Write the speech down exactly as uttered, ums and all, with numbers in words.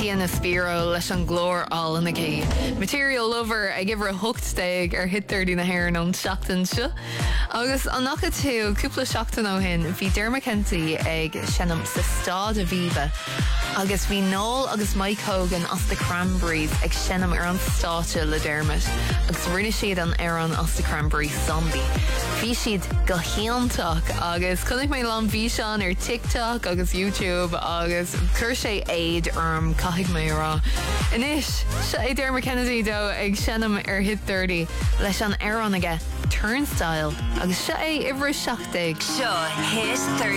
Ian Aspiro leis an glór all in the cé. Material Lover ag gibhar a hocht steig ar hit thirty na hair an seachtain seo. Agus an nacha tú cúpla seachtain ó hin bhí Dermot Kennedy ag senam sa stád a bhíbe. Agus bhí Noel agus Mike Hogan as the Cranberries ag senam ar an státe le Dermot. Agus rinne siad an Aaron as the Cranberries zombie. Bhí siad go héantach agus chunig mé lan bhí seán ar TikTok agus YouTube agus cur sé éid arm caithig mé rá. Inis, se é Dermot Kennedy dó ag senam ar hit thirty leis an Aaron aige Turnstile agus se é ibre seachtaig. Seo Hit thirty.